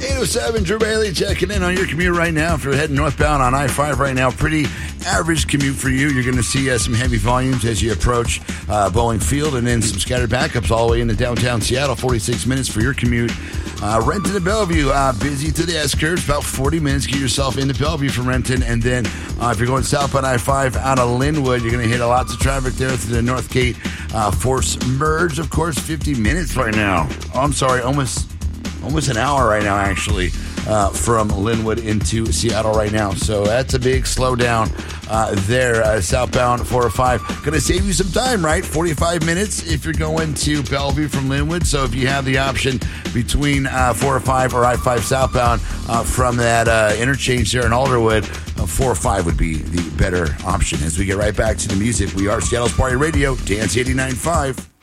807, Drew Bailey checking in on your commute right now. If you're heading northbound on I-5 right now, pretty average commute for you. You're going to see some heavy volumes as you approach Bowling Field, and then some scattered backups all the way into downtown Seattle. 46 minutes for your commute. Renton to Bellevue, busy to the S-curves, about 40 minutes. Get yourself into Bellevue from Renton, and then if you're going south on I-5 out of Linwood, you're going to hit lots of traffic there through the North Gate Force Merge, of course, 50 minutes right now. Oh, I'm sorry, almost an hour right now, actually, from Linwood into Seattle right now. So that's a big slowdown there. Southbound 405. Going to save you some time, right? 45 minutes if you're going to Bellevue from Linwood. So if you have the option between 405 or I-5 southbound from that interchange there in Alderwood, 405 would be the better option. As we get right back to the music, we are Seattle's Party Radio, Dance 89.5.